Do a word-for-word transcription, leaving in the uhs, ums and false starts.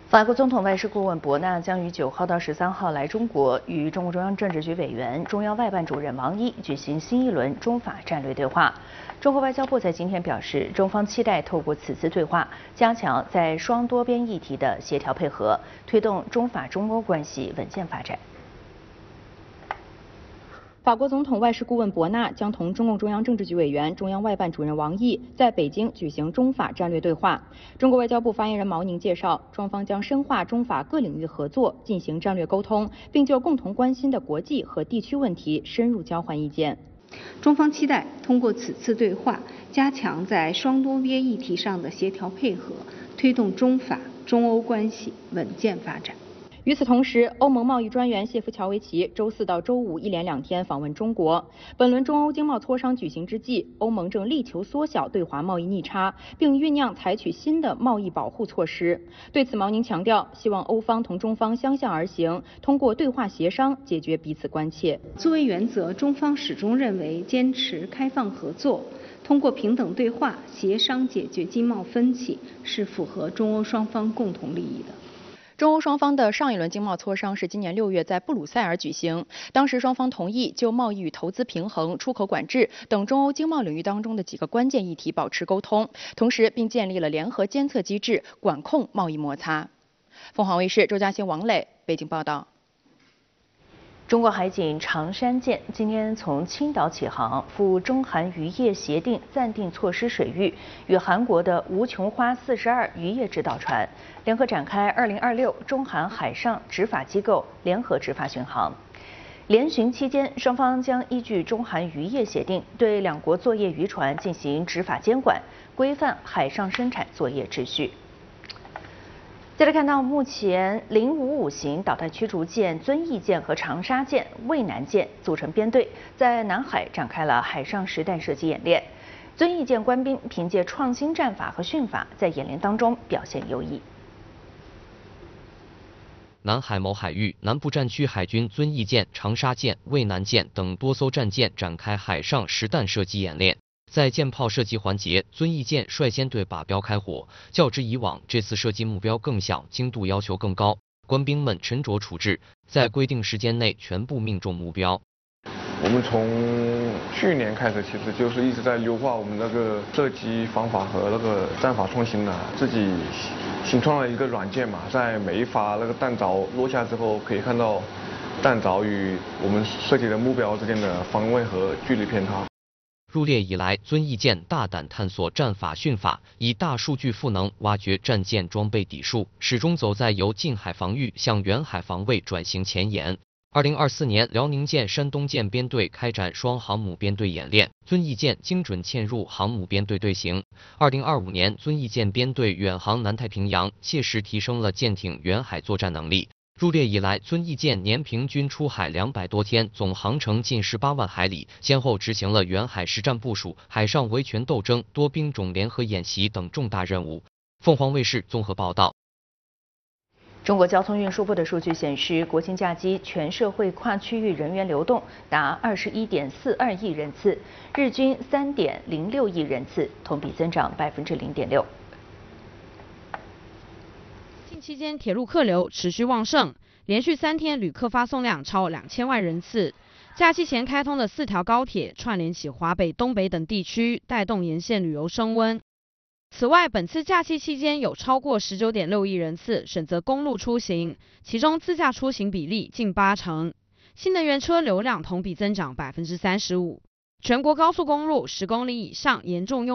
法国总统外事顾问博纳将于九号到十三号来中国，与中共中央政治局委员、中央外办主任王毅举行新一轮中法战略对话。中国外交部在今天表示，中方期待透过此次对话，加强在双多边议题的协调配合，推动中法中欧关系稳健发展。 法国总统外事顾问博纳将同中共中央政治局委员、中央外办主任王毅在北京举行中法战略对话。中国外交部发言人毛宁介绍，双方将深化中法各领域合作，进行战略沟通，并就共同关心的国际和地区问题深入交换意见。 中方期待通过此次对话，加强在双多边议题上的协调配合，推动中法中欧关系稳健发展。 与此同时，欧盟贸易专员谢夫乔维奇周四到周五一连两天访问中国。本轮中欧经贸磋商举行之际，欧盟正力求缩小对华贸易逆差，并酝酿采取新的贸易保护措施。对此，毛宁强调，希望欧方同中方相向而行，通过对话协商解决彼此关切。 作为原则，中方始终认为坚持开放合作，通过平等对话协商解决经贸分歧，是符合中欧双方共同利益的。 中欧双方的上一轮经贸磋商是今年六月在布鲁塞尔举行，当时双方同意就贸易与投资平衡、出口管制等中欧经贸领域当中的几个关键议题保持沟通，同时并建立了联合监测机制，管控贸易摩擦。凤凰卫视周嘉欣、王磊北京报道。 中国海警长山舰今天从青岛起航，赴中韩渔业协定暂定措施水域，与韩国的吴琼花四十二渔业指导船联合展开二零二六中韩海上执法机构联合执法巡航。联巡期间，双方将依据中韩渔业协定，对两国作业渔船进行执法监管，规范海上生产作业秩序。 接着看到，目前零五五型导弹驱逐舰遵义舰和长沙舰、渭南舰组成编队，在南海展开了海上实弹射击演练。遵义舰官兵凭借创新战法和训法，在演练当中表现优异。 南海某海域南部战区海军遵义舰、长沙舰、渭南舰等多艘战舰展开海上实弹射击演练。 在舰炮射击环节，遵义舰率先对靶标开火。较之以往，这次射击目标更小，精度要求更高。官兵们沉着处置，在规定时间内全部命中目标。 我们从去年开始，其实就是一直在优化我们那个射击方法和那个战法创新的，自己新创了一个软件嘛，在每一发那个弹着落下之后，可以看到弹着与我们射击的目标之间的方位和距离偏差。 入列以来，遵义舰大胆探索战法训法，以大数据赋能挖掘战舰装备底数，始终走在由近海防御向远海防卫转型前沿。二零二四年，辽宁舰、山东舰编队开展双航母编队演练，遵义舰精准嵌入航母编队队形。二零二五年，遵义舰编队远航南太平洋，切实提升了舰艇远海作战能力。 入列以来，遵义舰年平均出海两百多天，总航程近十八万海里，先后执行了远海实战部署、海上维权斗争、多兵种联合演习等重大任务。凤凰卫视综合报道。 中国交通运输部的数据显示，国庆假期全社会跨区域人员流动达二十一点四二亿人次，日均三点零六亿人次，同比增长百分之零点六。 期间，铁路客流持续旺盛，连续三天旅客发送量超两千万人次。假期前开通的四条高铁串联起华北、东北等地区，带动沿线旅游升温。此外，本次假期期间有超过十九点六亿人次选择公路出行，其中自驾出行比例近八成。新能源车流量同比增长百分之三十五。全国高速公路十公里以上严重拥